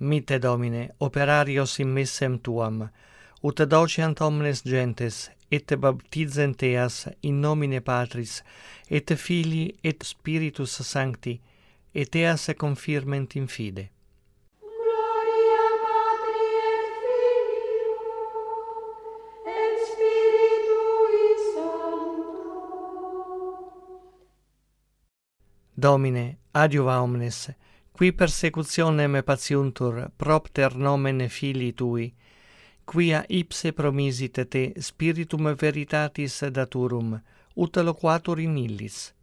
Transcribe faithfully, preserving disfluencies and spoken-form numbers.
Mitte Domine, operarios in missem tuam, ut docent omnes gentes, et baptizent eas in nomine Patris, et Filii, et Spiritus Sancti, et eas confirment in fide. Gloria Patri et Filio, et Spiritui Sancto. Domine, adiuva omnes, qui persecutionem patiuntur propter nomen Filii Tui, quia ipse promisit te Spiritum veritatis daturum, ut loquatur in illis.